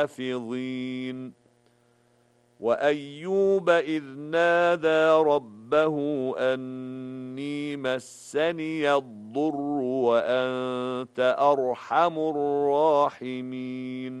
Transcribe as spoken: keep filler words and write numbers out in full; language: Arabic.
حافظين وأيوب إذ نادى ربه أني مسني الضر وأنت أرحم الراحمين